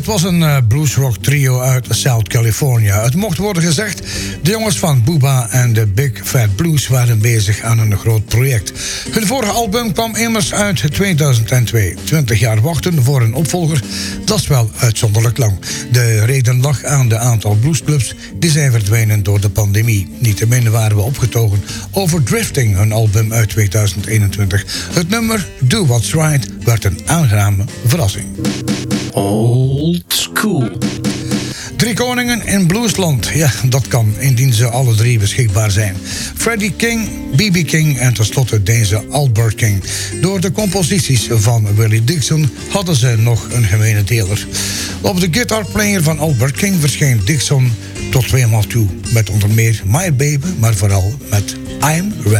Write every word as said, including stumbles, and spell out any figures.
Dit was een uh, bluesrock trio uit South California. Het mocht worden gezegd, de jongens van Booba en de Big Fat Blues waren bezig aan een groot project. Hun vorige album kwam immers uit tweeduizend twee. Twintig jaar wachten voor een opvolger, dat is wel uitzonderlijk lang. De reden lag aan de aantal bluesclubs die zijn verdwenen door de pandemie. Niettemin waren we opgetogen over Drifting, hun album uit tweeduizend eenentwintig. Het nummer Do What's Right werd een aangename verrassing. Old School. Drie koningen in bluesland. Ja, dat kan, indien ze alle drie beschikbaar zijn. Freddie King, B B King en tenslotte deze Albert King. Door de composities van Willie Dixon hadden ze nog een gemene deler. Op de guitarplayer van Albert King verscheen Dixon tot tweemaal toe. Met onder meer My Baby, maar vooral met I'm Ready.